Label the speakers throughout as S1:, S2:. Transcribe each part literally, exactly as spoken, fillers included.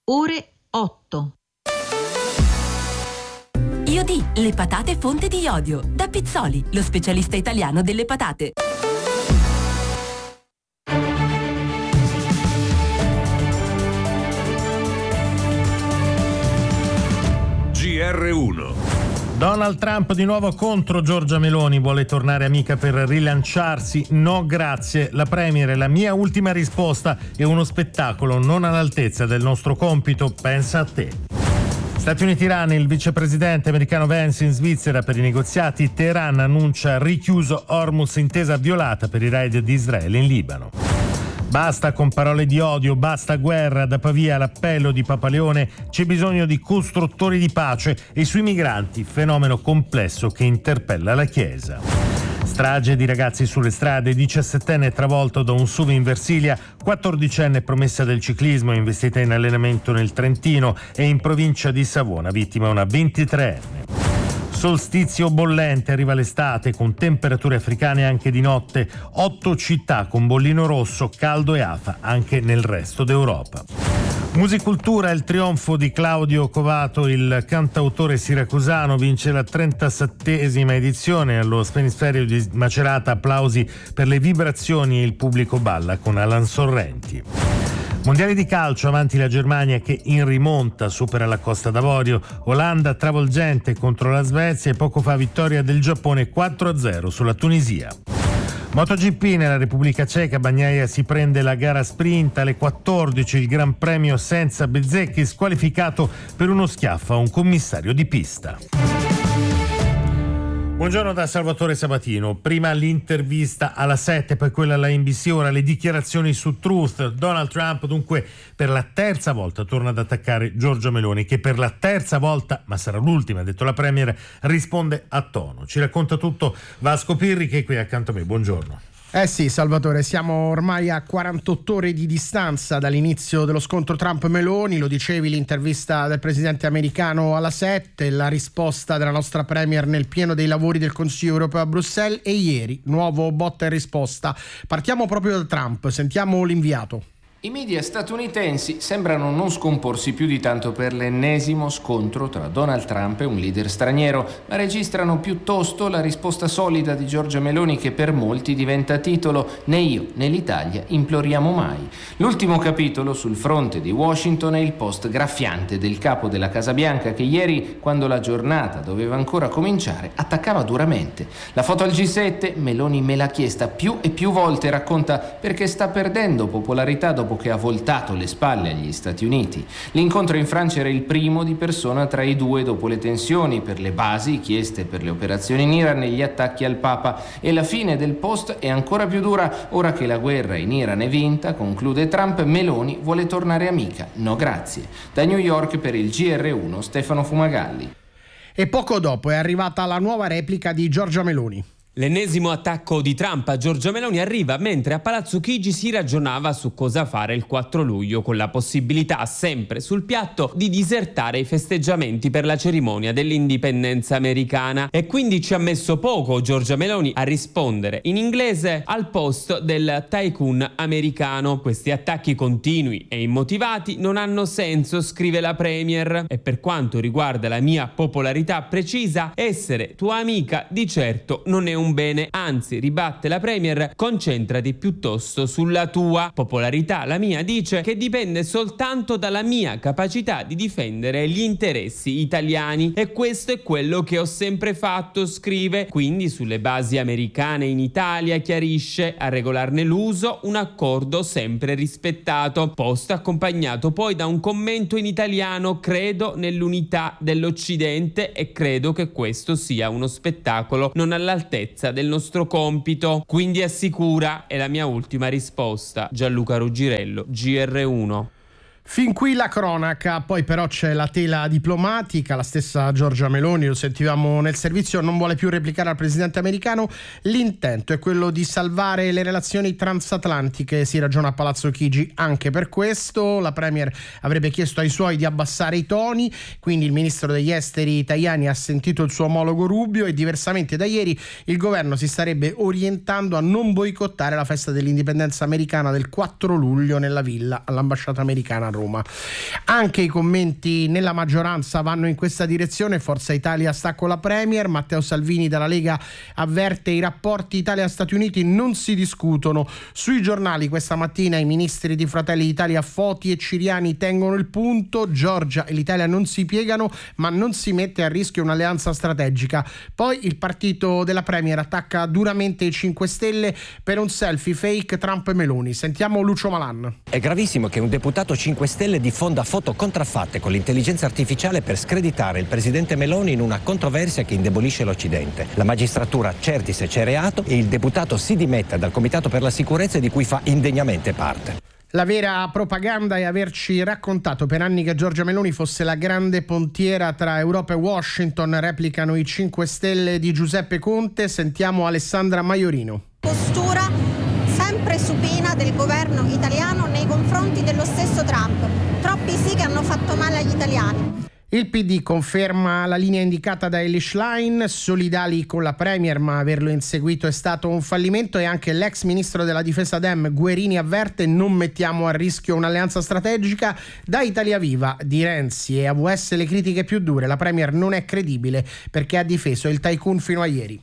S1: ore otto.
S2: I O D, le patate fonte di iodio. Da Pizzoli, lo specialista italiano delle patate.
S3: G R uno.
S4: Donald Trump di nuovo contro Giorgia Meloni, vuole tornare amica per rilanciarsi. No grazie, la premier, la mia ultima risposta è uno spettacolo non all'altezza del nostro compito, pensa a te. Stati Uniti-Iran, il vicepresidente americano Vance in Svizzera per i negoziati. Teheran annuncia richiuso Hormuz, intesa violata per i raid di Israele in Libano. Basta con parole di odio, basta guerra. Da Pavia l'appello di Papa Leone: c'è bisogno di costruttori di pace. E sui migranti, fenomeno complesso che interpella la Chiesa. Strage di ragazzi sulle strade, diciassettenne travolto da un S U V in Versilia, quattordicenne promessa del ciclismo investita in allenamento nel Trentino, e in provincia di Savona vittima una ventitreenne. Solstizio bollente, arriva l'estate con temperature africane anche di notte, otto città con bollino rosso, caldo e afa anche nel resto d'Europa. Musicultura, il trionfo di Claudio Covato, il cantautore siracusano, vince la trentasettesima edizione allo Sferisterio di Macerata, applausi per le vibrazioni e il pubblico balla con Alan Sorrenti. Mondiali di calcio, avanti la Germania che in rimonta supera la Costa d'Avorio, Olanda travolgente contro la Svezia e poco fa vittoria del Giappone quattro a zero sulla Tunisia. MotoGP nella Repubblica Ceca, Bagnaia si prende la gara sprint, alle quattordici il Gran Premio senza Bezzecchi, squalificato per uno schiaffo a un commissario di pista. Buongiorno da Salvatore Sabatino. Prima l'intervista alla sette, poi quella alla N B C, ora le dichiarazioni su Truth. Donald Trump dunque per la terza volta torna ad attaccare Giorgia Meloni, che per la terza volta, ma sarà l'ultima, ha detto la premier, risponde a tono. Ci racconta tutto Vasco Pirri, che è qui accanto a me. Buongiorno.
S5: Eh sì, Salvatore, siamo ormai a quarantotto ore di distanza dall'inizio dello scontro Trump-Meloni. Lo dicevi, l'intervista del presidente americano alla sette, la risposta della nostra premier nel pieno dei lavori del Consiglio europeo a Bruxelles, e ieri nuovo botta e risposta. Partiamo proprio da Trump, sentiamo l'inviato.
S6: I media statunitensi sembrano non scomporsi più di tanto per l'ennesimo scontro tra Donald Trump e un leader straniero, ma registrano piuttosto la risposta solida di Giorgia Meloni, che per molti diventa titolo "Né io né l'Italia imploriamo mai". L'ultimo capitolo sul fronte di Washington è il post graffiante del capo della Casa Bianca, che ieri, quando la giornata doveva ancora cominciare, attaccava duramente. La foto al G sette, Meloni me l'ha chiesta più e più volte, racconta perché sta perdendo popolarità dopo che ha voltato le spalle agli Stati Uniti. L'incontro in Francia era il primo di persona tra i due dopo le tensioni per le basi chieste per le operazioni in Iran e gli attacchi al Papa, e la fine del post è ancora più dura ora che la guerra in Iran è vinta, conclude Trump. Meloni vuole tornare amica. No grazie. Da New York per il G R uno Stefano Fumagalli.
S5: E poco dopo è arrivata la nuova replica di Giorgia Meloni.
S7: L'ennesimo attacco di Trump a Giorgia Meloni arriva mentre a Palazzo Chigi si ragionava su cosa fare il quattro luglio, con la possibilità sempre sul piatto di disertare i festeggiamenti per la cerimonia dell'indipendenza americana. E quindi ci ha messo poco Giorgia Meloni a rispondere in inglese al post del tycoon americano. Questi attacchi continui e immotivati non hanno senso, scrive la premier, e per quanto riguarda la mia popolarità precisa, essere tua amica di certo non è un bene, anzi, ribatte la premier, concentrati piuttosto sulla tua popolarità. La mia, dice, che dipende soltanto dalla mia capacità di difendere gli interessi italiani, e questo è quello che ho sempre fatto, scrive. Quindi sulle basi americane in Italia, chiarisce, a regolarne l'uso un accordo sempre rispettato. Post accompagnato poi da un commento in italiano: credo nell'unità dell'Occidente e credo che questo sia uno spettacolo non all'altezza del nostro compito. Quindi assicura, è la mia ultima risposta. Gianluca Ruggirello, G R uno.
S5: Fin qui la cronaca, poi però c'è la tela diplomatica. La stessa Giorgia Meloni, lo sentivamo nel servizio, non vuole più replicare al presidente americano. L'intento è quello di salvare le relazioni transatlantiche, si ragiona a Palazzo Chigi. Anche per questo la premier avrebbe chiesto ai suoi di abbassare i toni, quindi il ministro degli esteri Tajani ha sentito il suo omologo Rubio, e diversamente da ieri il governo si starebbe orientando a non boicottare la festa dell'indipendenza americana del quattro luglio nella villa all'ambasciata americana a Roma. Roma. Anche i commenti nella maggioranza vanno in questa direzione. Forza Italia sta con la Premier. Matteo Salvini dalla Lega avverte: i rapporti Italia-Stati Uniti non si discutono. Sui giornali questa mattina i ministri di Fratelli d'Italia Foti e Ciriani tengono il punto. Giorgia e l'Italia non si piegano, ma non si mette a rischio un'alleanza strategica. Poi il partito della Premier attacca duramente i cinque Stelle per un selfie fake Trump e Meloni. Sentiamo Lucio Malan.
S1: È gravissimo che un deputato cinque Stelle diffonda foto contraffatte con l'intelligenza artificiale per screditare il presidente Meloni in una controversia che indebolisce l'Occidente. La magistratura certi se c'è reato e il deputato si dimetta dal Comitato per la Sicurezza di cui fa indegnamente parte.
S5: La vera propaganda è averci raccontato per anni che Giorgia Meloni fosse la grande pontiera tra Europa e Washington, replicano i cinque Stelle di Giuseppe Conte. Sentiamo Alessandra Maiorino.
S8: Postura sempre supina del governo italiano nei confronti dello stesso Trump. Troppi sì che hanno fatto male agli italiani.
S5: Il P D conferma la linea indicata da Elly Schlein, solidali con la Premier, ma averlo inseguito è stato un fallimento, e anche l'ex ministro della difesa Dem Guerini avverte: non mettiamo a rischio un'alleanza strategica. Da Italia Viva di Renzi e A V S le critiche più dure: la Premier non è credibile perché ha difeso il tycoon fino a ieri.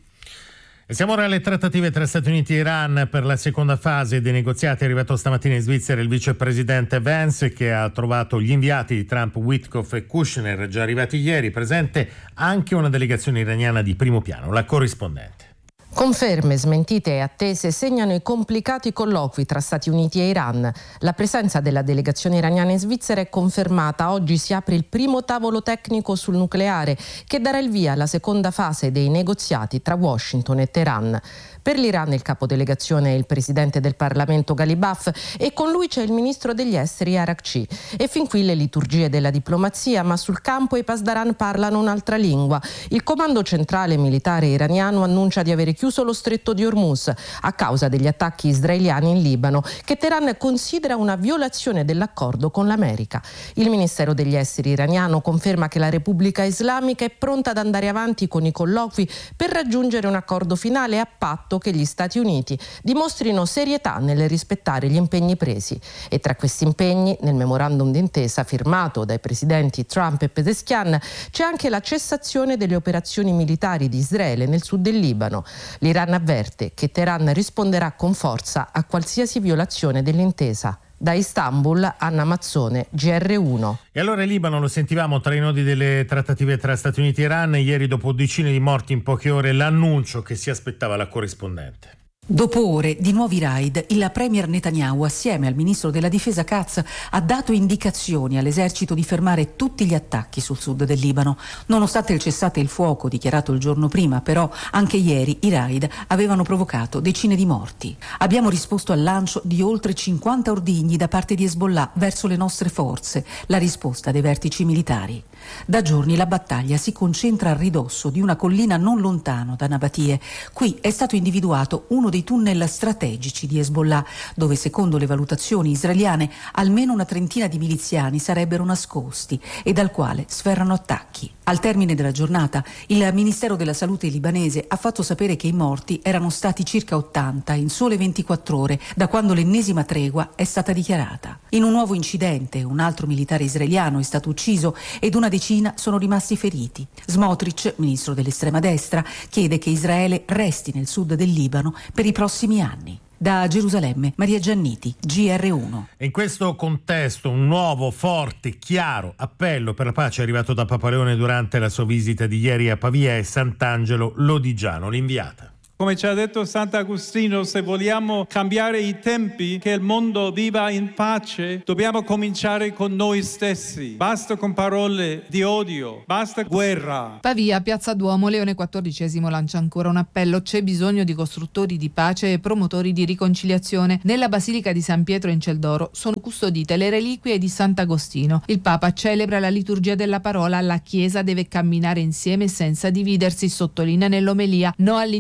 S4: E siamo ora alle trattative tra Stati Uniti e Iran per la seconda fase dei negoziati. È arrivato stamattina in Svizzera il vicepresidente Vance, che ha trovato gli inviati di Trump, Witkoff e Kushner, già arrivati ieri. Presente anche una delegazione iraniana di primo piano, la corrispondente.
S9: Conferme, smentite e attese segnano i complicati colloqui tra Stati Uniti e Iran. La presenza della delegazione iraniana in Svizzera è confermata. Oggi si apre il primo tavolo tecnico sul nucleare che darà il via alla seconda fase dei negoziati tra Washington e Teheran. Per l'Iran il capodelegazione è il presidente del Parlamento Ghalibaf e con lui c'è il ministro degli esteri Arakci. E fin qui le liturgie della diplomazia, ma sul campo i Pasdaran parlano un'altra lingua. Il comando centrale militare iraniano annuncia di avere chiuso lo stretto di Hormuz a causa degli attacchi israeliani in Libano, che Teheran considera una violazione dell'accordo con l'America. Il Ministero degli esteri iraniano conferma che la Repubblica Islamica è pronta ad andare avanti con i colloqui per raggiungere un accordo finale, a patto che gli Stati Uniti dimostrino serietà nel rispettare gli impegni presi. E tra questi impegni, nel memorandum d'intesa firmato dai presidenti Trump e Pezeshkian, c'è anche la cessazione delle operazioni militari di Israele nel sud del Libano. L'Iran avverte che Teheran risponderà con forza a qualsiasi violazione dell'intesa. Da Istanbul, Anna Mazzone, G R uno.
S4: E allora il Libano lo sentivamo tra i nodi delle trattative tra Stati Uniti e Iran. Ieri, dopo decine di morti in poche ore, l'annuncio che si aspettava la corrispondente.
S10: Dopo ore di nuovi raid, il premier Netanyahu, assieme al ministro della difesa Katz, ha dato indicazioni all'esercito di fermare tutti gli attacchi sul sud del Libano. Nonostante il cessate il fuoco dichiarato il giorno prima, però, anche ieri i raid avevano provocato decine di morti. Abbiamo risposto al lancio di oltre cinquanta ordigni da parte di Hezbollah verso le nostre forze, la risposta dei vertici militari. Da giorni la battaglia si concentra a ridosso di una collina non lontano da Nabatie. Qui è stato individuato uno dei tunnel strategici di Hezbollah, dove secondo le valutazioni israeliane almeno una trentina di miliziani sarebbero nascosti e dal quale sferrano attacchi. Al termine della giornata il Ministero della Salute libanese ha fatto sapere che i morti erano stati circa ottanta in sole ventiquattro ore da quando l'ennesima tregua è stata dichiarata. In un nuovo incidente un altro militare israeliano è stato ucciso ed una decina sono rimasti feriti. Smotrich, ministro dell'estrema destra, chiede che Israele resti nel sud del Libano per i prossimi anni. Da Gerusalemme, Maria Gianniti, G R uno.
S4: In questo contesto un nuovo, forte, chiaro appello per la pace è arrivato da Papa Leone durante la sua visita di ieri a Pavia e Sant'Angelo Lodigiano, l'inviata.
S11: Come ci ha detto Sant'Agostino, se vogliamo cambiare i tempi, che il mondo viva in pace, dobbiamo cominciare con noi stessi. Basta con parole di odio, basta guerra.
S12: Pavia, Piazza Duomo, Leone quattordicesimo lancia ancora un appello. C'è bisogno di costruttori di pace e promotori di riconciliazione. Nella Basilica di San Pietro in Celdoro sono custodite le reliquie di Sant'Agostino. Il Papa celebra la liturgia della parola. La Chiesa deve camminare insieme senza dividersi, sottolinea nell'omelia. No all'indifferenza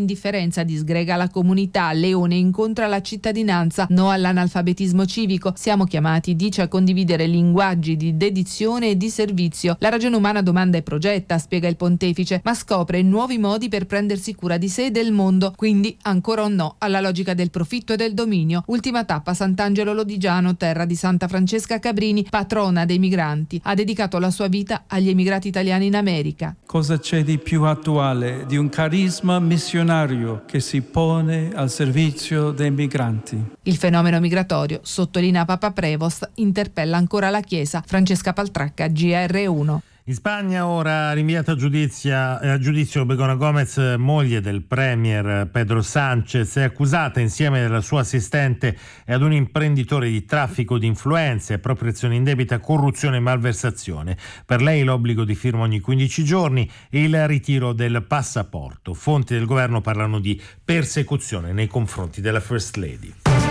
S12: violenza disgrega la comunità. Leone incontra la cittadinanza. No all'analfabetismo civico. Siamo chiamati, dice, a condividere linguaggi di dedizione e di servizio. La ragione umana domanda e progetta, spiega il pontefice, ma scopre nuovi modi per prendersi cura di sé e del mondo. Quindi ancora un no alla logica del profitto e del dominio. Ultima tappa Sant'Angelo Lodigiano, terra di Santa Francesca Cabrini, patrona dei migranti. Ha dedicato la sua vita agli emigrati italiani in America.
S11: Cosa c'è di più attuale di un carisma missionario che si pone al servizio dei migranti?
S12: Il fenomeno migratorio, sottolinea Papa Prevost, interpella ancora la Chiesa. Francesca Paltracca, G R uno.
S4: In Spagna ora rinviata a giudizio, a giudizio Begona Gomez, moglie del premier Pedro Sánchez, è accusata insieme alla sua assistente e ad un imprenditore di traffico di influenze, appropriazione indebita, corruzione e malversazione. Per lei l'obbligo di firma ogni quindici giorni e il ritiro del passaporto. Fonti del governo parlano di persecuzione nei confronti della First Lady.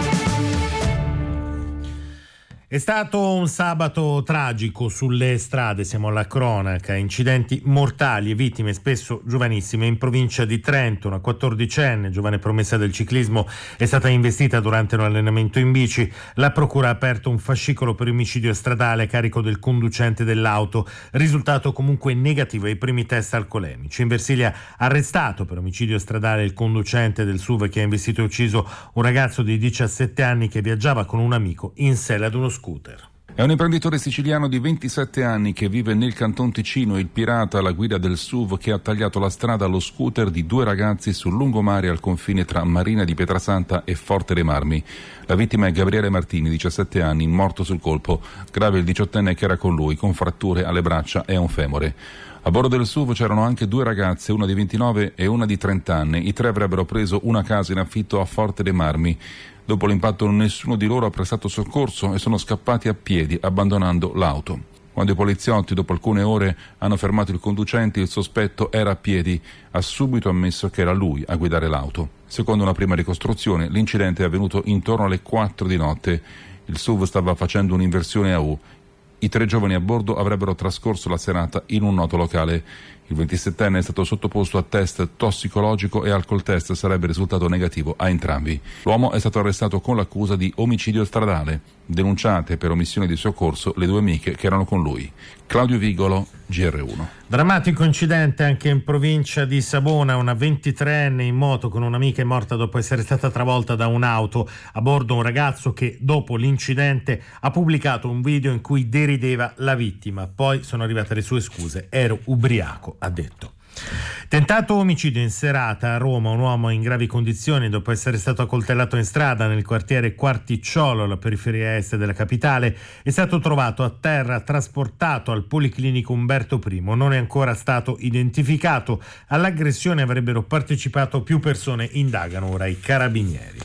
S4: È stato un sabato tragico sulle strade, siamo alla cronaca, incidenti mortali e vittime spesso giovanissime. In provincia di Trento una quattordicenne, giovane promessa del ciclismo, è stata investita durante un allenamento in bici. La procura ha aperto un fascicolo per omicidio stradale a carico del conducente dell'auto, risultato comunque negativo ai primi test alcolemici. In Versilia arrestato per omicidio stradale il conducente del S U V che ha investito e ucciso un ragazzo di diciassette anni che viaggiava con un amico in sella ad uno scooter.
S13: È un imprenditore siciliano di ventisette anni che vive nel Canton Ticino, il pirata alla guida del S U V che ha tagliato la strada allo scooter di due ragazzi sul lungomare al confine tra Marina di Pietrasanta e Forte dei Marmi. La vittima è Gabriele Martini, diciassette anni, morto sul colpo. Grave il diciottenne che era con lui, con fratture alle braccia e a un femore. A bordo del S U V c'erano anche due ragazze, una di ventinove e una di trenta anni. I tre avrebbero preso una casa in affitto a Forte dei Marmi. Dopo l'impatto nessuno di loro ha prestato soccorso e sono scappati a piedi, abbandonando l'auto. Quando i poliziotti, dopo alcune ore, hanno fermato il conducente, il sospetto era a piedi. Ha subito ammesso che era lui a guidare l'auto. Secondo una prima ricostruzione, l'incidente è avvenuto intorno alle quattro di notte. Il S U V stava facendo un'inversione a U. I tre giovani a bordo avrebbero trascorso la serata in un noto locale. Il ventisettenne è stato sottoposto a test tossicologico e alcol test sarebbe risultato negativo a entrambi. L'uomo è stato arrestato con l'accusa di omicidio stradale, denunciate per omissione di soccorso le due amiche che erano con lui. Claudio Vigolo, G R uno.
S4: Drammatico incidente anche in provincia di Savona, una ventitreenne in moto con un'amica è morta dopo essere stata travolta da un'auto. A bordo un ragazzo che dopo l'incidente ha pubblicato un video in cui derideva la vittima. Poi sono arrivate le sue scuse, ero ubriaco, ha detto. Tentato omicidio in serata a Roma, un uomo in gravi condizioni dopo essere stato accoltellato in strada nel quartiere Quarticciolo, alla periferia est della capitale, è stato trovato a terra, trasportato al Policlinico Umberto I. Non è ancora stato identificato. All'aggressione avrebbero partecipato più persone, indagano ora i carabinieri.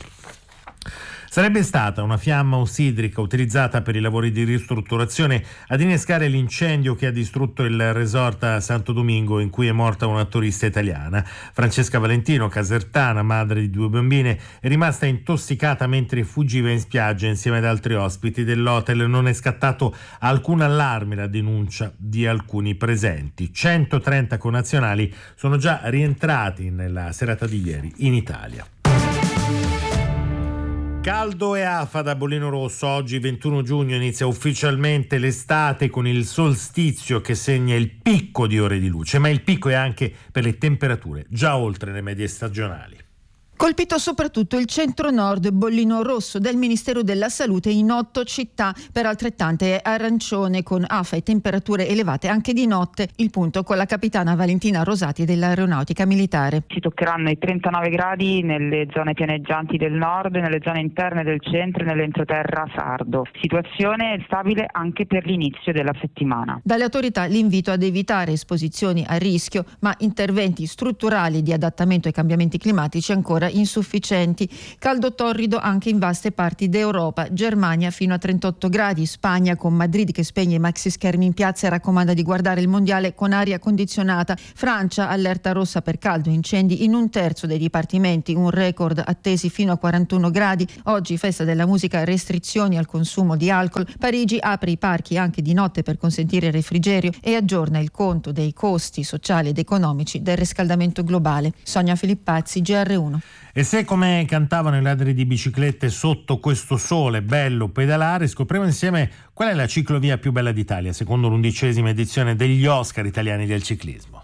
S4: Sarebbe stata una fiamma ossidrica utilizzata per i lavori di ristrutturazione ad innescare l'incendio che ha distrutto il resort a Santo Domingo in cui è morta una turista italiana. Francesca Valentino, casertana, madre di due bambine, è rimasta intossicata mentre fuggiva in spiaggia insieme ad altri ospiti dell'hotel. Non è scattato alcun allarme, la denuncia di alcuni presenti. centotrenta connazionali sono già rientrati nella serata di ieri in Italia. Caldo e afa da Bollino Rosso. Oggi ventuno giugno inizia ufficialmente l'estate con il solstizio che segna il picco di ore di luce, ma il picco è anche per le temperature già oltre le medie stagionali.
S14: Colpito soprattutto il centro-nord, bollino rosso del Ministero della Salute in otto città, per altrettante è arancione con afa e temperature elevate anche di notte. Il punto con la capitana Valentina Rosati dell'Aeronautica Militare.
S15: Si toccheranno i trentanove gradi nelle zone pianeggianti del nord, nelle zone interne del centro e nell'entroterra sardo. Situazione stabile anche per l'inizio della settimana.
S14: Dalle autorità l'invito ad evitare esposizioni a rischio, ma interventi strutturali di adattamento ai cambiamenti climatici ancora insufficienti. Caldo torrido anche in vaste parti d'Europa. Germania fino a trentotto gradi, Spagna con Madrid che spegne i maxi schermi in piazza e raccomanda di guardare il mondiale con aria condizionata. Francia allerta rossa per caldo, incendi in un terzo dei dipartimenti, un record attesi fino a quarantuno gradi. Oggi festa della musica, restrizioni al consumo di alcol. Parigi apre i parchi anche di notte per consentire il refrigerio e aggiorna il conto dei costi sociali ed economici del riscaldamento globale. Sonia Filippazzi, G R uno.
S4: E se, come cantavano i ladri di biciclette, sotto questo sole bello pedalare, scopriamo insieme qual è la ciclovia più bella d'Italia secondo l'undicesima edizione degli Oscar italiani del ciclismo.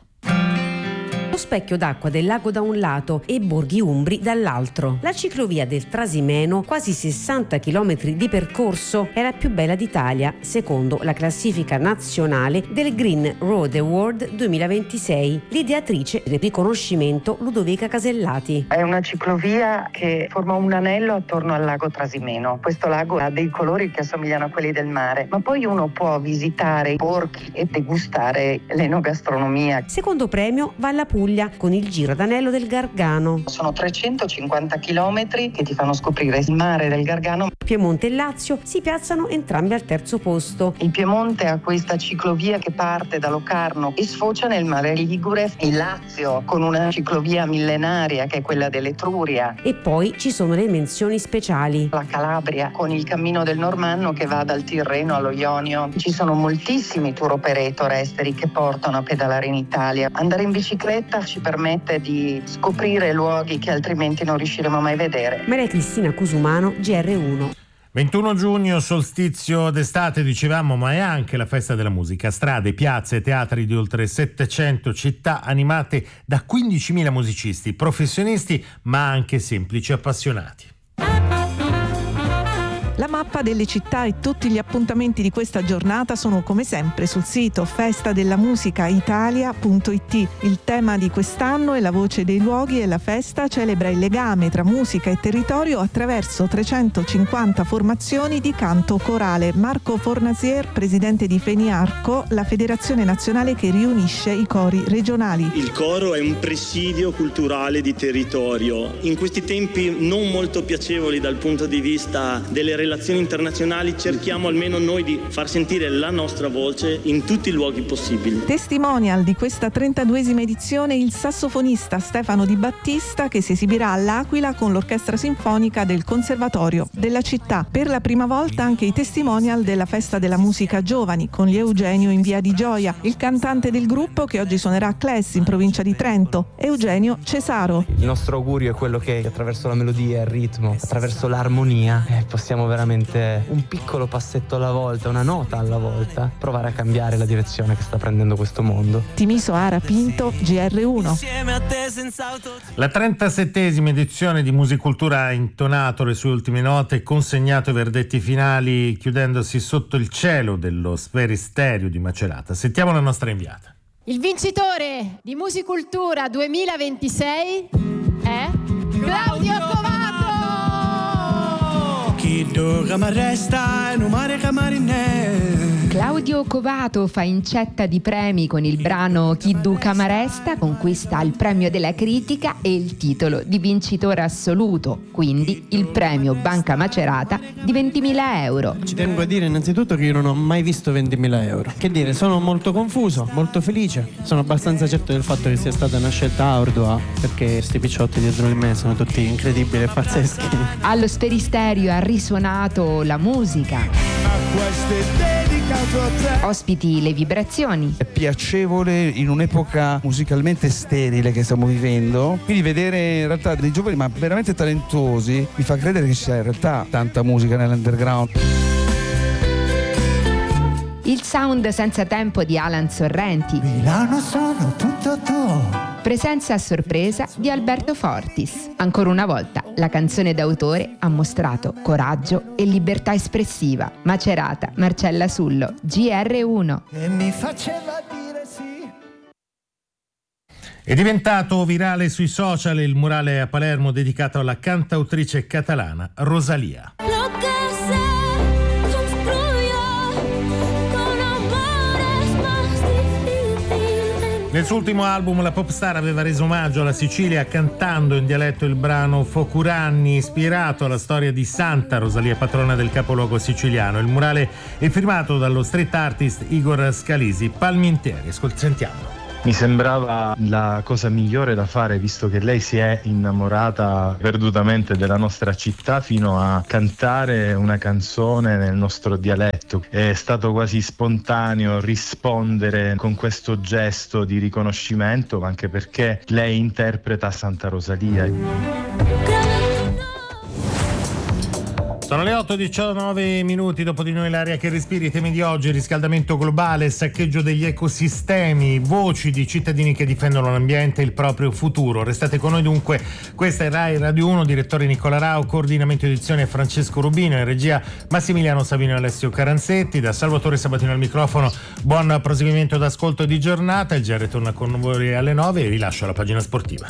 S16: Lo specchio d'acqua del lago da un lato e Borghi Umbri dall'altro. La ciclovia del Trasimeno, quasi sessanta chilometri di percorso, è la più bella d'Italia secondo la classifica nazionale del Green Road Award duemilaventisei. L'ideatrice del riconoscimento Ludovica Casellati.
S17: È una ciclovia che forma un anello attorno al lago Trasimeno. Questo lago ha dei colori che assomigliano a quelli del mare, ma poi uno può visitare i borghi e degustare l'enogastronomia.
S16: Secondo premio va alla Puglia con il Giro d'Anello del Gargano.
S17: Sono trecentocinquanta chilometri che ti fanno scoprire il mare del Gargano.
S16: Piemonte e Lazio si piazzano entrambi al terzo posto.
S17: Il Piemonte ha questa ciclovia che parte da Locarno e sfocia nel mare Ligure. Il Lazio con una ciclovia millenaria che è quella dell'Etruria.
S16: E poi ci sono le menzioni speciali.
S17: La Calabria con il cammino del Normanno che va dal Tirreno allo Ionio. Ci sono moltissimi tour operator esteri che portano a pedalare in Italia. Andare in bicicletta ci permette di scoprire luoghi che altrimenti non riusciremo mai a vedere.
S16: Maria Cristina Cusumano, G R uno.
S4: ventuno giugno, solstizio d'estate, dicevamo, ma è anche la festa della musica. Strade, piazze e teatri di oltre settecento città animate da quindicimila musicisti, professionisti ma anche semplici appassionati.
S18: La mappa delle città e tutti gli appuntamenti di questa giornata sono come sempre sul sito festa della musica italia punto it. Il tema di quest'anno è la voce dei luoghi e la festa celebra il legame tra musica e territorio attraverso trecentocinquanta formazioni di canto corale. Marco Fornasier, presidente di Feniarco, la federazione nazionale che riunisce i cori regionali.
S19: Il coro è un presidio culturale di territorio. In questi tempi non molto piacevoli dal punto di vista delle relazioni internazionali cerchiamo almeno noi di far sentire la nostra voce in tutti i luoghi possibili.
S18: Testimonial di questa trentaduesima edizione il sassofonista Stefano Di Battista, che si esibirà all'Aquila con l'orchestra sinfonica del Conservatorio della città. Per la prima volta anche i testimonial della festa della musica giovani con gli Eugenio in via di Gioia, il cantante del gruppo che oggi suonerà a Cles in provincia di Trento, Eugenio Cesaro.
S20: Il nostro augurio è quello che attraverso la melodia, il ritmo, attraverso l'armonia eh, possiamo veramente un piccolo passetto alla volta, una nota alla volta, provare a cambiare la direzione che sta prendendo questo mondo.
S18: Timiso Ara Pinto, G R uno.
S4: La trentasettesima edizione di Musicultura ha intonato le sue ultime note e consegnato i verdetti finali, chiudendosi sotto il cielo dello Sferisterio di Macerata. Sentiamo la nostra inviata.
S21: Il vincitore di Musicultura duemilaventisei è Claudio Covato.
S22: Claudio Covato fa incetta di premi con il brano Chi du Camaresta, conquista il premio della critica e il titolo di vincitore assoluto, quindi il premio Banca Macerata di ventimila euro.
S23: Ci tengo a dire innanzitutto che io non ho mai visto ventimila euro. Che dire, sono molto confuso, molto felice. Sono abbastanza certo del fatto che sia stata una scelta ardua, perché sti picciotti dietro di me sono tutti incredibili e pazzeschi.
S22: Allo Sferisterio ha risuonato la musica. Ospiti le vibrazioni.
S24: È piacevole in un'epoca musicalmente sterile che stiamo vivendo, quindi vedere in realtà dei giovani ma veramente talentuosi mi fa credere che ci sia in realtà tanta musica nell'underground.
S22: Il sound senza tempo di Alan Sorrenti.
S25: Milano sono tutto tuo.
S22: Presenza a sorpresa di Alberto Fortis. Ancora una volta la canzone d'autore ha mostrato coraggio e libertà espressiva. Macerata, Marcella Sullo, G R uno.
S25: E mi faceva dire sì.
S4: È diventato virale sui social il murale a Palermo dedicato alla cantautrice catalana Rosalía. Nel suo ultimo album la pop star aveva reso omaggio alla Sicilia cantando in dialetto il brano Focuranni, ispirato alla storia di Santa Rosalia, patrona del capoluogo siciliano. Il murale è firmato dallo street artist Igor Scalisi. Palminteri, sentiamo.
S1: Mi sembrava la cosa migliore da fare, visto che lei si è innamorata perdutamente della nostra città, fino a cantare una canzone nel nostro dialetto. È stato quasi spontaneo rispondere con questo gesto di riconoscimento, anche perché lei interpreta Santa Rosalia.
S4: Sono le otto e diciannove minuti, dopo di noi l'aria che respiri, i temi di oggi: riscaldamento globale, saccheggio degli ecosistemi, voci di cittadini che difendono l'ambiente e il proprio futuro. Restate con noi dunque, questa è Rai Radio uno, direttore Nicola Rao, coordinamento edizione Francesco Rubino, in regia Massimiliano Savino e Alessio Caranzetti, da Salvatore Sabatino al microfono. Buon proseguimento d'ascolto e di giornata, il G R torna con voi alle nove e vi lascio alla pagina sportiva.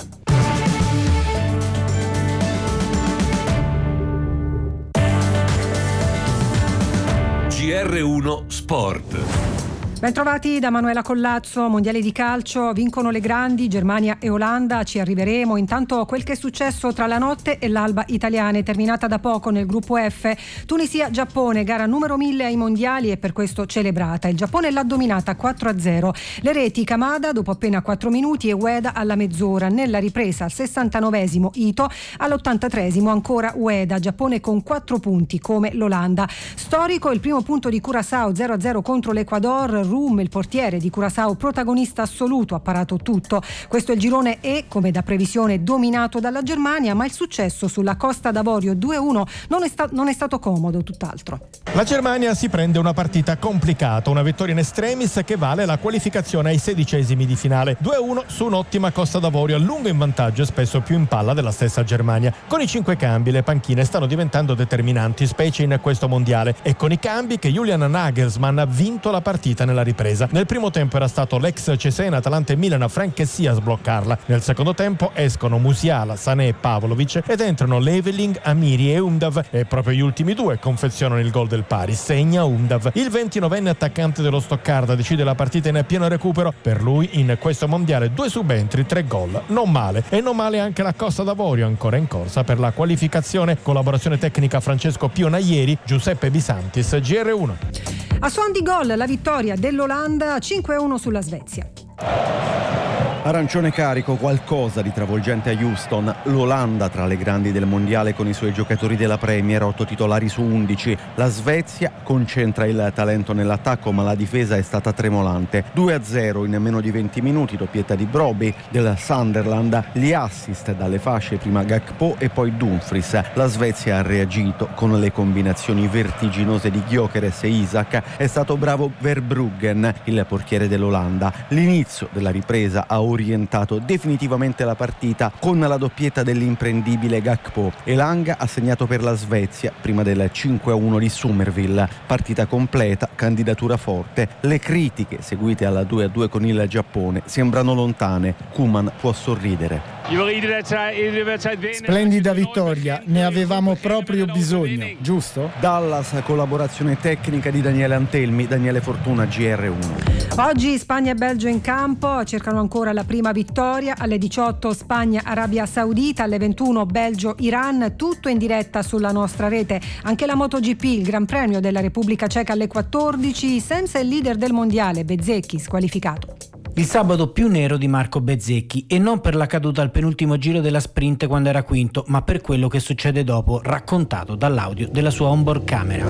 S2: G R uno Sport.
S3: Bentrovati da Manuela Collazzo. Mondiali di calcio, vincono le grandi, Germania e Olanda, ci arriveremo. Intanto quel che è successo tra la notte e l'alba italiane, terminata da poco nel gruppo F. Tunisia-Giappone, gara numero mille ai mondiali e per questo celebrata. Il Giappone l'ha dominata quattro a zero. Le reti Kamada dopo appena quattro minuti e Ueda alla mezz'ora. Nella ripresa al sessantanovesimo Ito, all'ottantatreesimo ancora Ueda. Giappone con quattro punti come l'Olanda. Storico il primo punto di Curaçao, zero a zero contro l'Ecuador. Rum, il portiere di Curaçao, protagonista assoluto, ha parato tutto. Questo è il girone E, come da previsione, dominato dalla Germania, ma il successo sulla Costa d'Avorio due a uno non è, sta- non è stato comodo, tutt'altro.
S6: La Germania si prende una partita complicata, una vittoria in extremis che vale la qualificazione ai sedicesimi di finale. due a uno su un'ottima Costa d'Avorio, a lungo in vantaggio e spesso più in palla della stessa Germania. Con i cinque cambi le panchine stanno diventando determinanti, specie in questo mondiale, e con i cambi che Julian Nagelsmann ha vinto la partita nella ripresa. Nel primo tempo era stato l'ex Cesena, Atalanta e Milan a Franchesia a sbloccarla. Nel secondo tempo escono Musiala, Sané e Pavlovic ed entrano Leveling, Amiri e Undav, e proprio gli ultimi due confezionano il gol del pari. Segna Undav. Il ventinovenne attaccante dello Stoccarda decide la partita in pieno recupero. Per lui in questo mondiale due subentri, tre gol. Non male. E non male anche la Costa d'Avorio, ancora in corsa per la qualificazione. Collaborazione tecnica Francesco Pionaieri, Giuseppe Bisantis, G R uno.
S3: A suon di gol la vittoria dell'Olanda cinque a uno sulla Svezia.
S7: Arancione carico, qualcosa di travolgente a Houston. L'Olanda tra le grandi del mondiale con i suoi giocatori della Premier, otto titolari su undici. La Svezia concentra il talento nell'attacco, ma la difesa è stata tremolante. due a zero in meno di venti minuti, doppietta di Broby del Sunderland, gli assist dalle fasce, prima Gakpo e poi Dumfries. La Svezia ha reagito con le combinazioni vertiginose di Gyökeres e Isak. È stato bravo Verbruggen, il portiere dell'Olanda. L'inizio della ripresa ha orientato definitivamente la partita con la doppietta dell'imprendibile Gakpo. Elanga ha segnato per la Svezia prima del cinque a uno di Summerville. Partita completa, candidatura forte. Le critiche seguite alla due a due con il Giappone sembrano lontane. Koeman può sorridere.
S26: Splendida vittoria, ne avevamo proprio bisogno, giusto?
S7: Dallas, collaborazione tecnica di Daniele Antelmi, Daniele Fortuna, G R uno.
S3: Oggi Spagna e Belgio in campo, cercano ancora la prima vittoria. Alle diciotto Spagna Arabia Saudita, alle ventuno Belgio Iran, tutto in diretta sulla nostra rete. Anche la MotoGP, il Gran Premio della Repubblica Ceca alle quattordici, senza il leader del mondiale Bezzecchi, squalificato.
S27: Il sabato più nero di Marco Bezzecchi, e non per la caduta al penultimo giro della sprint quando era quinto, ma per quello che succede dopo, raccontato dall'audio della sua onboard camera.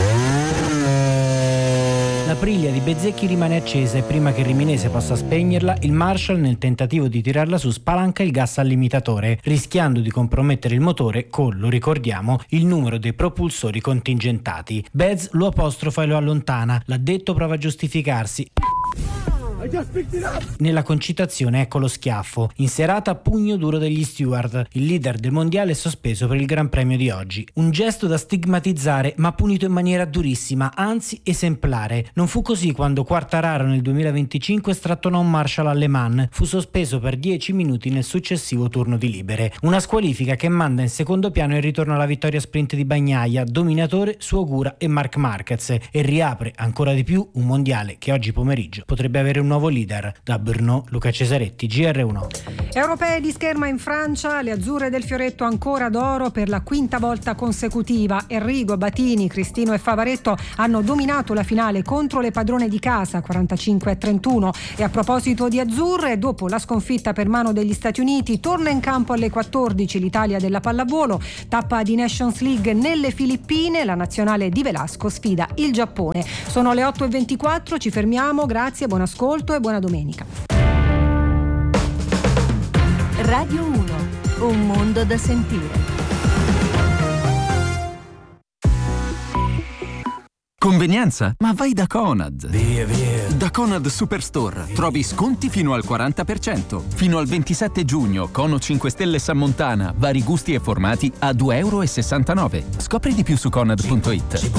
S27: La briglia di Bezzecchi rimane accesa e prima che Riminese possa spegnerla, il Marshall, nel tentativo di tirarla su, spalanca il gas al limitatore, rischiando di compromettere il motore con, lo ricordiamo, il numero dei propulsori contingentati. Bez lo apostrofa e lo allontana. L'addetto prova a giustificarsi. Nella concitazione ecco lo schiaffo. In serata pugno duro degli steward. Il leader del mondiale è sospeso per il Gran Premio di oggi. Un gesto da stigmatizzare, ma punito in maniera durissima, anzi esemplare. Non fu così quando Quartararo nel duemilaventicinque strattonò un Marshall alle Mans. Fu sospeso per dieci minuti nel successivo turno di libere. Una squalifica che manda in secondo piano il ritorno alla vittoria sprint di Bagnaia, dominatore su Ogura e Marc Marquez, e riapre ancora di più un mondiale che oggi pomeriggio potrebbe avere un nuovo nuovo leader. Da Brno, Luca Cesaretti, G R uno.
S3: Europee di scherma in Francia, le azzurre del Fioretto ancora d'oro per la quinta volta consecutiva. Enrico, Batini, Cristino e Favaretto hanno dominato la finale contro le padrone di casa quarantacinque a trentuno. E a proposito di azzurre, dopo la sconfitta per mano degli Stati Uniti, torna in campo alle quattordici l'Italia della pallavolo, tappa di Nations League nelle Filippine, la nazionale di Velasco sfida il Giappone. Sono le otto e ventiquattro, ci fermiamo, grazie, buon ascolto e buona domenica.
S5: Radio uno, un mondo da sentire.
S8: Convenienza? Ma vai da Conad! Via, via! Da Conad Superstore trovi sconti fino al quaranta per cento. Fino al ventisette giugno, Cono cinque Stelle San Montana, vari gusti e formati a due virgola sessantanove euro. Scopri di più su conad punto it.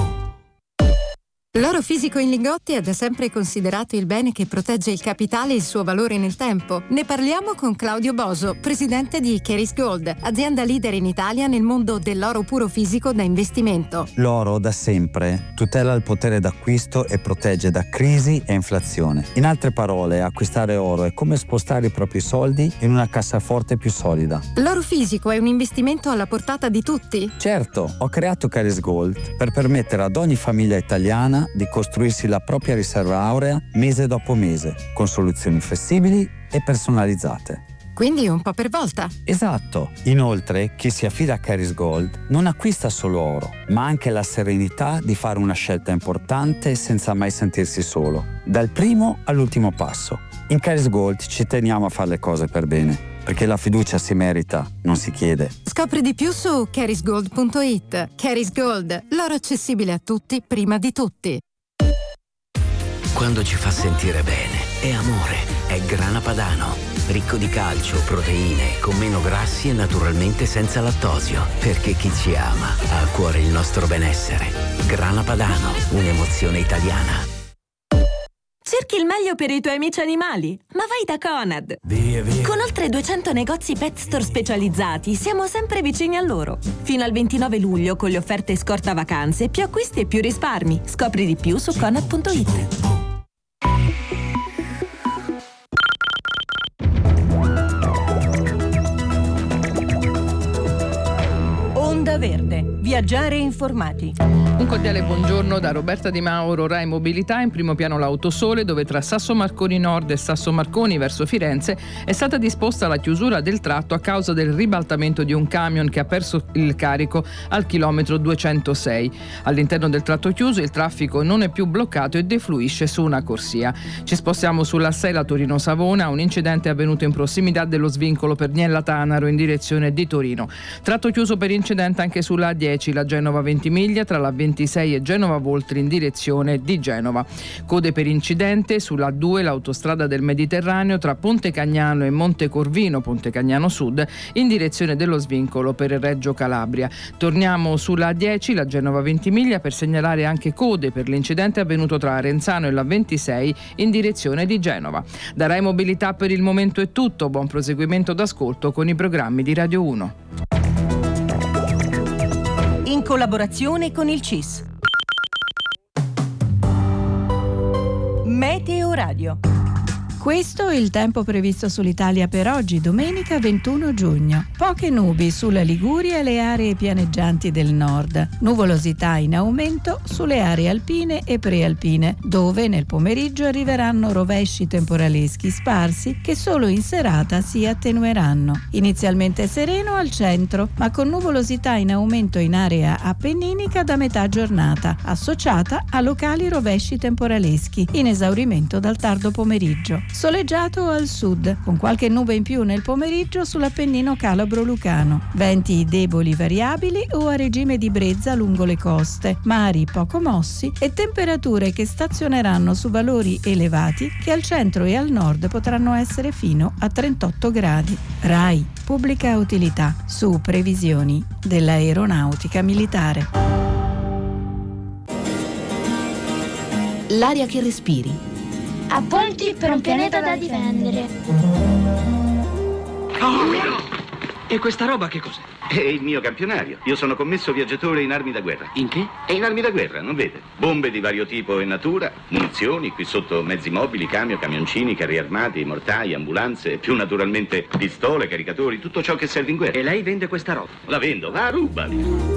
S9: L'oro fisico in lingotti è da sempre considerato il bene che protegge il capitale e il suo valore nel tempo. Ne parliamo con Claudio Boso, presidente di Keris Gold, azienda leader in Italia nel mondo dell'oro puro fisico da investimento.
S10: L'oro da sempre tutela il potere d'acquisto e protegge da crisi e inflazione. In altre parole, acquistare oro è come spostare i propri soldi in una cassaforte più solida.
S9: L'oro fisico è un investimento alla portata di tutti?
S10: Certo, ho creato Keris Gold per permettere ad ogni famiglia italiana di costruirsi la propria riserva aurea mese dopo mese, con soluzioni flessibili e personalizzate.
S9: Quindi un po' per volta.
S10: Esatto. Inoltre, chi si affida a Keris Gold non acquista solo oro, ma anche la serenità di fare una scelta importante senza mai sentirsi solo, dal primo all'ultimo passo. In Keris Gold ci teniamo a fare le cose per bene, perché la fiducia si merita, non si chiede.
S9: Scopri di più su keris gold punto it. Keris Gold, l'oro accessibile a tutti prima di tutti.
S11: Quando ci fa sentire bene, è amore, è Grana Padano. Ricco di calcio, proteine, con meno grassi e naturalmente senza lattosio. Perché chi ci ama ha a cuore il nostro benessere. Grana Padano, un'emozione italiana.
S12: Cerchi il meglio per i tuoi amici animali? Ma vai da Conad!
S11: Via, via.
S12: Con oltre duecento negozi pet store specializzati, siamo sempre vicini a loro. Fino al ventinove luglio, con le offerte scorta vacanze, più acquisti e più risparmi. Scopri di più su conad punto it.
S5: Onda Verde. Viaggiare informati.
S13: Un cordiale buongiorno da Roberta Di Mauro, Rai Mobilità. In primo piano l'Autosole, dove tra Sasso Marconi Nord e Sasso Marconi verso Firenze è stata disposta la chiusura del tratto a causa del ribaltamento di un camion che ha perso il carico al chilometro duecentosei. All'interno del tratto chiuso il traffico non è più bloccato e defluisce su una corsia. Ci spostiamo sulla sei, la Torino-Savona. Un incidente è avvenuto in prossimità dello svincolo per Niella Tanaro in direzione di Torino. Tratto chiuso per incidente anche sulla A dieci, la Genova Ventimiglia, tra la ventisei e Genova Voltri in direzione di Genova. Code per incidente sulla A due, l'autostrada del Mediterraneo, tra Ponte Cagnano e Monte Corvino, Ponte Cagnano Sud, in direzione dello svincolo per Reggio Calabria. Torniamo sulla A dieci, la Genova Ventimiglia, per segnalare anche code per l'incidente avvenuto tra Arenzano e la ventisei in direzione di Genova. Da Rai Mobilità per il momento è tutto. Buon proseguimento d'ascolto con i programmi di Radio uno.
S5: In collaborazione con il C I S. Meteo Radio.
S28: Questo è il tempo previsto sull'Italia per oggi, domenica ventuno giugno. Poche nubi sulla Liguria e le aree pianeggianti del nord. Nuvolosità in aumento sulle aree alpine e prealpine, dove nel pomeriggio arriveranno rovesci temporaleschi sparsi che solo in serata si attenueranno. Inizialmente sereno al centro, ma con nuvolosità in aumento in area appenninica da metà giornata, associata a locali rovesci temporaleschi, in esaurimento dal tardo pomeriggio. Soleggiato al sud, con qualche nube in più nel pomeriggio sull'Appennino calabro-lucano. Venti deboli variabili o a regime di brezza lungo le coste, mari poco mossi e temperature che stazioneranno su valori elevati che al centro e al nord potranno essere fino a trentotto gradi. RAI, pubblica utilità, su previsioni dell'aeronautica militare.
S5: L'aria che respiri.
S29: Appunti per un pianeta da difendere.
S30: Oh, no! E questa roba che cos'è?
S14: È il mio campionario. Io sono commesso viaggiatore in armi da guerra.
S11: In che?
S14: È in armi da guerra, non vede? Bombe di vario tipo e natura, munizioni, qui sotto mezzi mobili, camion, camioncini, carri armati, mortai, ambulanze, più naturalmente pistole, caricatori, tutto ciò che serve in guerra.
S11: E lei vende questa roba?
S14: La vendo, va a ruba.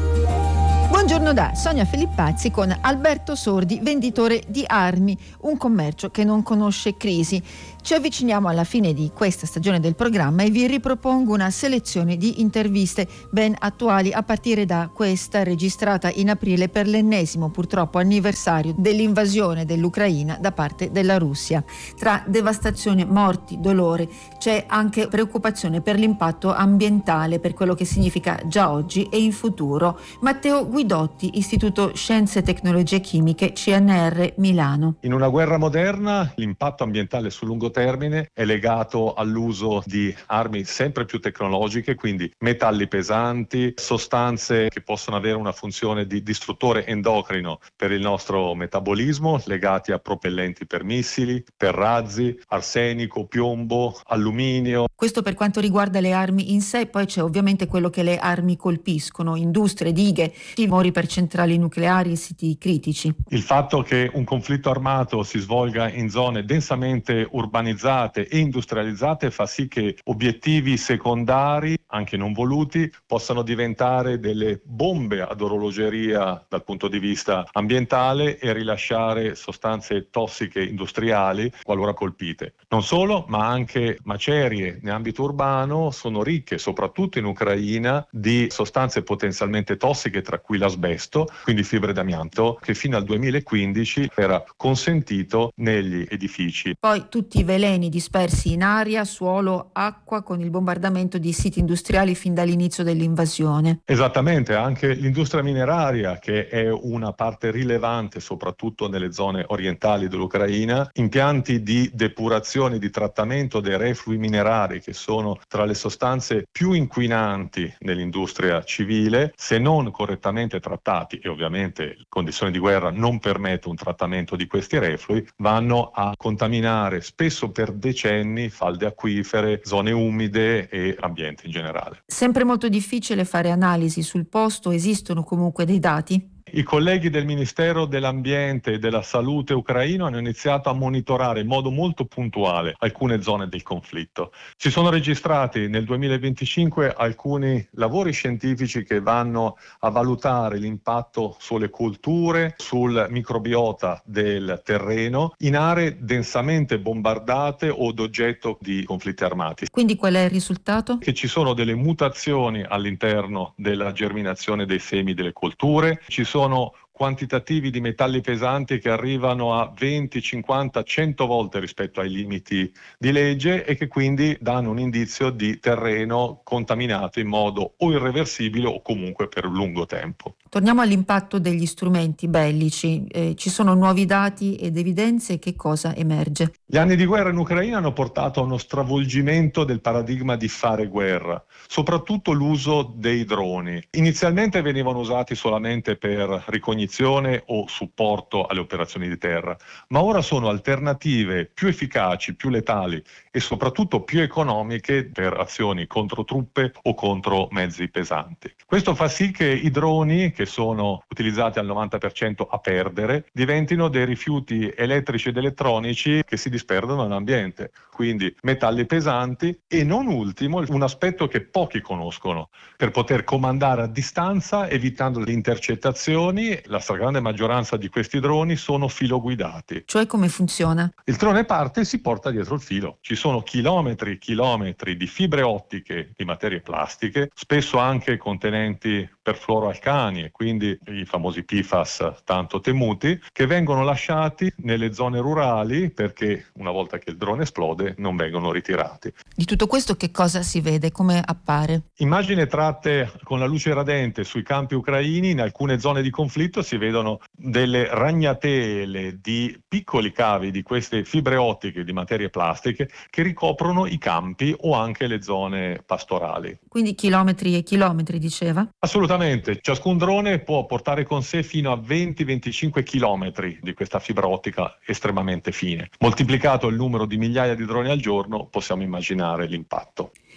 S15: Buongiorno da Sonia Filippazzi con Alberto Sordi, venditore di armi, un commercio che non conosce crisi. Ci avviciniamo alla fine di questa stagione del programma e vi ripropongo una selezione di interviste ben attuali a partire da questa registrata in aprile per l'ennesimo purtroppo anniversario dell'invasione dell'Ucraina da parte della Russia. Tra devastazione, morti, dolore c'è anche preoccupazione per l'impatto ambientale, per quello che significa già oggi e in futuro. Matteo Guidotti, Istituto Scienze e Tecnologie Chimiche, C N R Milano.
S16: In una guerra moderna l'impatto ambientale sul lungo termine è legato all'uso di armi sempre più tecnologiche, quindi metalli pesanti, sostanze che possono avere una funzione di distruttore endocrino per il nostro metabolismo, legati a propellenti per missili, per razzi, arsenico, piombo, alluminio.
S15: Questo per quanto riguarda le armi in sé, poi c'è ovviamente quello che le armi colpiscono, industrie, dighe, timori per centrali nucleari e siti critici.
S16: Il fatto che un conflitto armato si svolga in zone densamente urbanizzate e industrializzate fa sì che obiettivi secondari, anche non voluti, possano diventare delle bombe ad orologeria dal punto di vista ambientale e rilasciare sostanze tossiche industriali qualora colpite. Non solo, ma anche macerie in ambito urbano sono ricche, soprattutto in Ucraina, di sostanze potenzialmente tossiche, tra cui l'asbesto, quindi fibre d'amianto, che fino al duemilaquindici era consentito negli edifici.
S15: Poi tutti i veleni dispersi in aria, suolo, acqua con il bombardamento di siti industriali fin dall'inizio dell'invasione.
S16: Esattamente, anche l'industria mineraria, che è una parte rilevante soprattutto nelle zone orientali dell'Ucraina, impianti di depurazione, di trattamento dei reflui minerari, che sono tra le sostanze più inquinanti nell'industria civile, se non correttamente trattati, e ovviamente condizioni di guerra non permettono un trattamento di questi reflui, vanno a contaminare spesso per decenni falde acquifere, zone umide e ambiente in generale.
S15: Sempre molto difficile fare analisi sul posto, esistono comunque dei dati?
S16: I colleghi del Ministero dell'Ambiente e della Salute ucraino hanno iniziato a monitorare in modo molto puntuale alcune zone del conflitto. Si sono registrati nel duemilaventicinque alcuni lavori scientifici che vanno a valutare l'impatto sulle colture, sul microbiota del terreno, in aree densamente bombardate o d'oggetto di conflitti armati.
S15: Quindi qual è il risultato?
S16: Che ci sono delle mutazioni all'interno della germinazione dei semi delle colture, ci sono sono quantitativi di metalli pesanti che arrivano a venti, cinquanta, cento volte rispetto ai limiti di legge e che quindi danno un indizio di terreno contaminato in modo o irreversibile o comunque per lungo tempo.
S15: Torniamo all'impatto degli strumenti bellici. Eh, ci sono nuovi dati ed evidenze, che cosa emerge?
S16: Gli anni di guerra in Ucraina hanno portato a uno stravolgimento del paradigma di fare guerra, soprattutto l'uso dei droni. Inizialmente venivano usati solamente per ricognizione o supporto alle operazioni di terra, ma ora sono alternative più efficaci, più letali e soprattutto più economiche per azioni contro truppe o contro mezzi pesanti. Questo fa sì che i droni, che sono utilizzati al novanta per cento a perdere, diventino dei rifiuti elettrici ed elettronici che si disperdono nell'ambiente, quindi metalli pesanti e non ultimo un aspetto che pochi conoscono, per poter comandare a distanza evitando le intercettazioni. La stragrande maggioranza di questi droni sono filoguidati.
S15: Cioè come funziona?
S16: Il drone parte e si porta dietro il filo. Ci sono chilometri e chilometri di fibre ottiche di materie plastiche, spesso anche contenenti perfluoroalcani e quindi i famosi P F A S tanto temuti, che vengono lasciati nelle zone rurali perché una volta che il drone esplode non vengono ritirati.
S15: Di tutto questo che cosa si vede? Come appare?
S16: Immagini tratte con la luce radente sui campi ucraini. In alcune zone di conflitto si vedono delle ragnatele di piccoli cavi di queste fibre ottiche di materie plastiche che ricoprono i campi o anche le zone pastorali.
S15: Quindi chilometri e chilometri, diceva?
S16: Assolutamente. Ciascun drone può portare con sé fino a venti venticinque chilometri di questa fibra ottica estremamente fine. Moltiplicato il numero di migliaia di droni al giorno, possiamo immaginare l'impatto.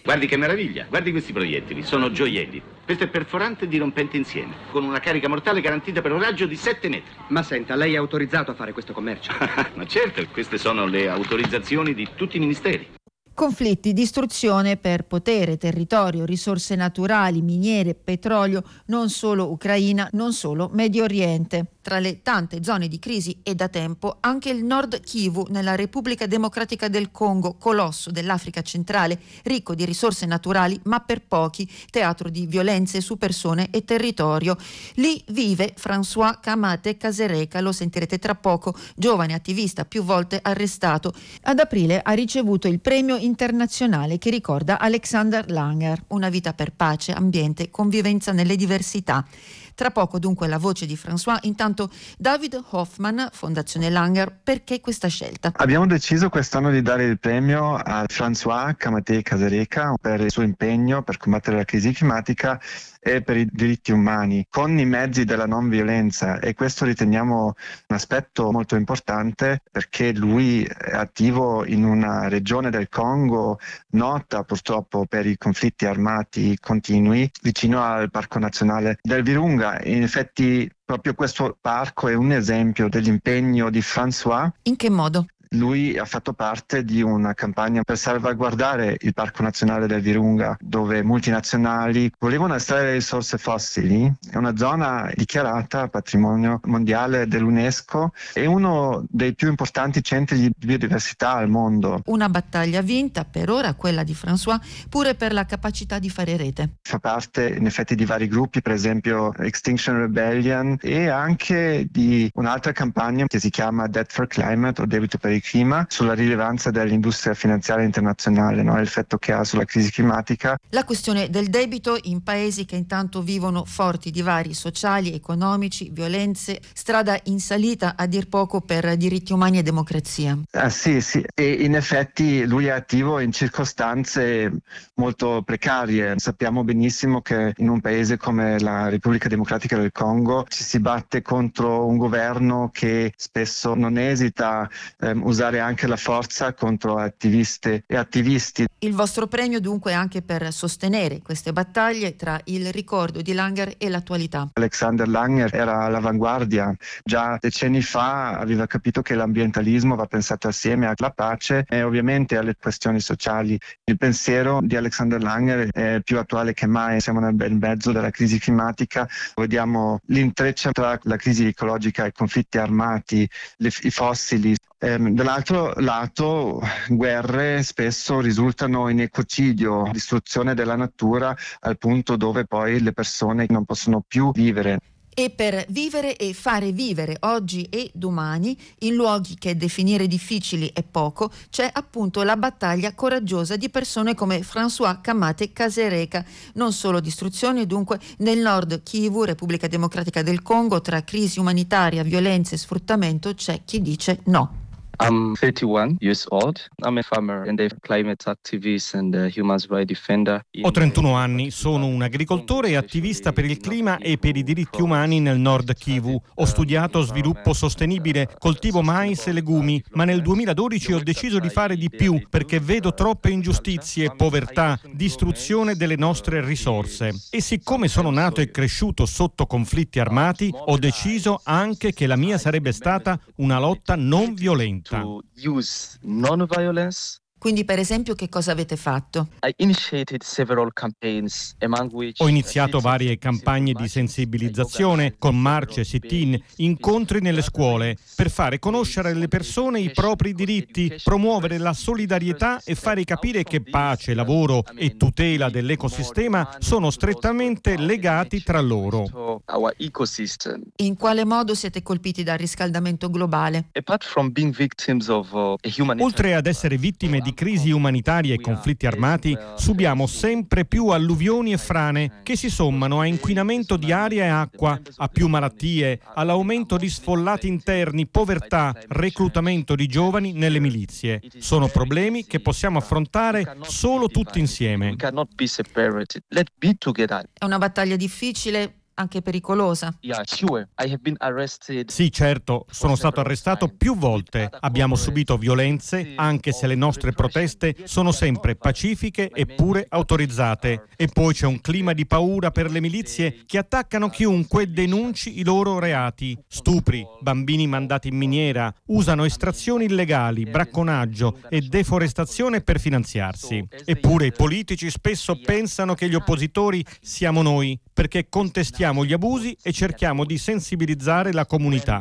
S14: Guardi che meraviglia, guardi questi proiettili, sono gioielli. Questo è perforante e dirompente insieme, con una carica mortale garantita per un raggio di sette metri.
S17: Ma senta, lei è autorizzato a fare questo commercio?
S14: Ma certo, queste sono le autorizzazioni di tutti i ministeri.
S15: Conflitti, distruzione per potere, territorio, risorse naturali, miniere, petrolio, non solo Ucraina, non solo Medio Oriente. Tra le tante zone di crisi e da tempo anche il Nord Kivu nella Repubblica Democratica del Congo, colosso dell'Africa centrale, ricco di risorse naturali ma per pochi, teatro di violenze su persone e territorio. Lì vive François Kamate Kasereka, lo sentirete tra poco, giovane attivista più volte arrestato. Ad aprile ha ricevuto il premio internazionale che ricorda Alexander Langer, una vita per pace, ambiente, convivenza nelle diversità. Tra poco dunque la voce di François. Intanto David Hoffman, Fondazione Langer, perché questa scelta?
S18: Abbiamo deciso quest'anno di dare il premio a François Kamate Kasereka per il suo impegno per combattere la crisi climatica e per i diritti umani con i mezzi della non violenza, e questo riteniamo un aspetto molto importante perché lui è attivo in una regione del Congo nota purtroppo per i conflitti armati continui vicino al Parco Nazionale del Virunga. In effetti proprio questo parco è un esempio dell'impegno di François.
S15: In che modo?
S18: Lui ha fatto parte di una campagna per salvaguardare il Parco Nazionale del Virunga, dove multinazionali volevano estrarre risorse fossili. È una zona dichiarata patrimonio mondiale dell'UNESCO e uno dei più importanti centri di biodiversità al mondo.
S15: Una battaglia vinta per ora, quella di François, pure per la capacità di fare rete.
S18: Fa parte in effetti di vari gruppi, per esempio Extinction Rebellion, e anche di un'altra campagna che si chiama Debt for Climate o Debito per il clima, sulla rilevanza dell'industria finanziaria internazionale, no? L'effetto che ha sulla crisi climatica.
S15: La questione del debito in paesi che intanto vivono forti divari sociali, economici, violenze, strada in salita a dir poco per diritti umani e democrazia.
S18: Ah, sì, sì, e in effetti lui è attivo in circostanze molto precarie. Sappiamo benissimo che in un paese come la Repubblica Democratica del Congo ci si batte contro un governo che spesso non esita ehm, usare anche la forza contro attiviste e attivisti.
S15: Il vostro premio dunque anche per sostenere queste battaglie tra il ricordo di Langer e l'attualità.
S18: Alexander Langer era all'avanguardia, già decenni fa aveva capito che l'ambientalismo va pensato assieme alla pace e ovviamente alle questioni sociali. Il pensiero di Alexander Langer è più attuale che mai, siamo nel bel mezzo della crisi climatica, vediamo l'intreccio tra la crisi ecologica e i conflitti armati, le, i fossili. Ehm, dall'altro lato, guerre spesso risultano in ecocidio, distruzione della natura al punto dove poi le persone non possono più vivere.
S15: E per vivere e fare vivere oggi e domani, in luoghi che definire difficili è poco, c'è appunto la battaglia coraggiosa di persone come François Kamate Kasereka. Non solo distruzione dunque nel Nord Kivu, Repubblica Democratica del Congo, tra crisi umanitaria, violenza e sfruttamento c'è chi dice no.
S19: I'm thirty-one years old. I'm a farmer and a climate activist and a human rights defender.
S6: Ho trentuno anni, sono un agricoltore e attivista per il clima e per i diritti umani nel Nord Kivu. Ho studiato sviluppo sostenibile, coltivo mais e legumi, ma nel duemiladodici ho deciso di fare di più perché vedo troppe ingiustizie, povertà, distruzione delle nostre risorse. E siccome sono nato e cresciuto sotto conflitti armati, ho deciso anche che la mia sarebbe stata una lotta non violenta.
S19: To use non-violence.
S15: Quindi per esempio che cosa avete fatto?
S19: I initiated several campaigns, among which
S6: Ho iniziato varie campagne di sensibilizzazione con marce, sit-in, incontri nelle scuole per fare conoscere alle persone i propri diritti, promuovere la solidarietà e fare capire che pace, lavoro e tutela dell'ecosistema sono strettamente legati tra loro.
S15: In quale modo siete colpiti dal riscaldamento globale?
S6: Oltre ad essere vittime di crisi umanitarie e conflitti armati, subiamo sempre più alluvioni e frane che si sommano a inquinamento di aria e acqua, a più malattie, all'aumento di sfollati interni, povertà, reclutamento di giovani nelle milizie. Sono problemi che possiamo affrontare solo tutti insieme.
S15: È una battaglia difficile anche pericolosa.
S6: Sì, certo, sono stato arrestato più volte. Abbiamo subito violenze, anche se le nostre proteste sono sempre pacifiche eppure autorizzate. E poi c'è un clima di paura per le milizie che attaccano chiunque denunci i loro reati. Stupri, bambini mandati in miniera, usano estrazioni illegali, bracconaggio e deforestazione per finanziarsi. Eppure i politici spesso pensano che gli oppositori siamo noi, perché contestiamo gli abusi e cerchiamo di sensibilizzare la comunità.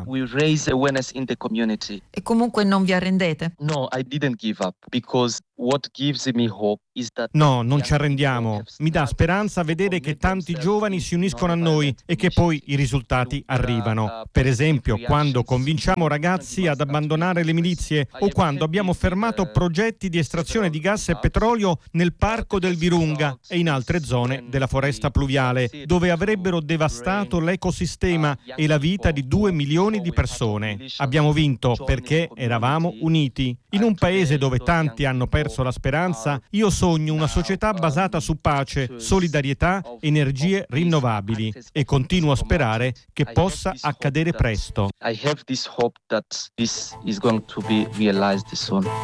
S15: E comunque non vi arrendete?
S19: No, I didn't give up because what gives me hope is that
S6: No, non ci arrendiamo. Mi dà speranza vedere che tanti giovani si uniscono a noi e che poi i risultati arrivano. Per esempio, quando convinciamo ragazzi ad abbandonare le milizie o quando abbiamo fermato progetti di estrazione di gas e petrolio nel parco del Virunga e in altre zone della foresta pluviale, dove avrebbero devastato l'ecosistema e la vita di due milioni di persone. Abbiamo vinto perché eravamo uniti. In un paese dove tanti hanno perso la speranza, io sogno una società basata su pace, solidarietà, energie rinnovabili e continuo a sperare che possa accadere presto.
S19: I have this hope that this is going to be realized soon.